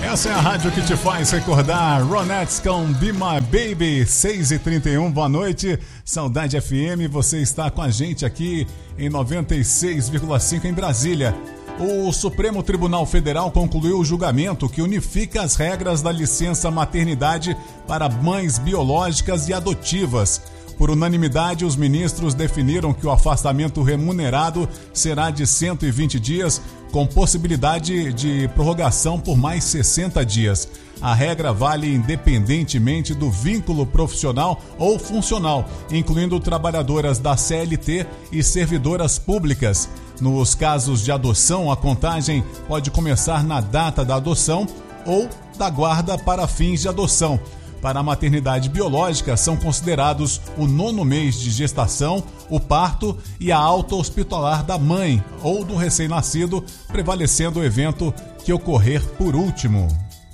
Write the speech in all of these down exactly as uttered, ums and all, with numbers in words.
Essa é a rádio que te faz recordar. Ronettes com Be My Baby, seis e trinta e um, boa noite. Saudade F M, você está com a gente aqui em noventa e seis vírgula cinco em Brasília. O Supremo Tribunal Federal concluiu o julgamento que unifica as regras da licença maternidade para mães biológicas e adotivas. Por unanimidade, os ministros definiram que o afastamento remunerado será de cento e vinte dias, com possibilidade de prorrogação por mais sessenta dias. A regra vale independentemente do vínculo profissional ou funcional, incluindo trabalhadoras da C L T e servidoras públicas. Nos casos de adoção, a contagem pode começar na data da adoção ou da guarda para fins de adoção. Para a maternidade biológica, são considerados o nono mês de gestação, o parto e a alta hospitalar da mãe ou do recém-nascido, prevalecendo o evento que ocorrer por último.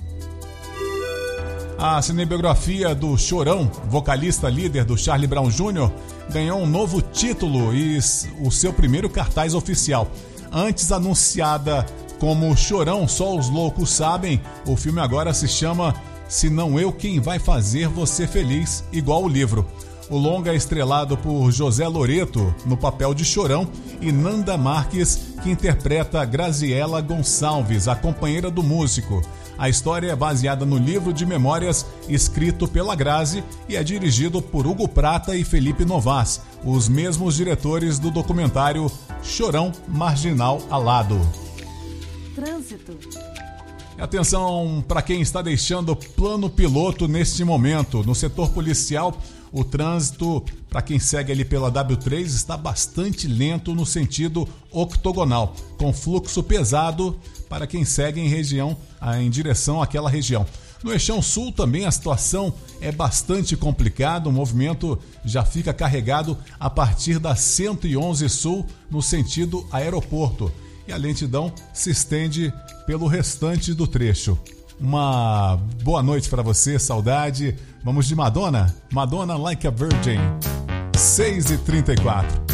A cinebiografia do Chorão, vocalista líder do Charlie Brown Júnior, ganhou um novo título e o seu primeiro cartaz oficial. Antes anunciada como Chorão, Só os Loucos Sabem, o filme agora se chama Se Não Eu Quem Vai Fazer Você Feliz, igual o livro. O longa é estrelado por José Loreto, no papel de Chorão, e Nanda Marques, que interpreta Graziela Gonçalves, a companheira do músico. A história é baseada no livro de memórias escrito pela Grazi e é dirigido por Hugo Prata e Felipe Novas, os mesmos diretores do documentário Chorão Marginal Alado. Trânsito. Atenção para quem está deixando o plano piloto neste momento. No setor policial, o trânsito, para quem segue ali pela W três, está bastante lento no sentido octogonal, com fluxo pesado para quem segue em região, em direção àquela região. No Eixão Sul também a situação é bastante complicada, o movimento já fica carregado a partir da cento e onze Sul no sentido aeroporto. E a lentidão se estende pelo restante do trecho. Uma boa noite para você, saudade. Vamos de Madonna? Madonna Like a Virgin, seis e trinta e quatro.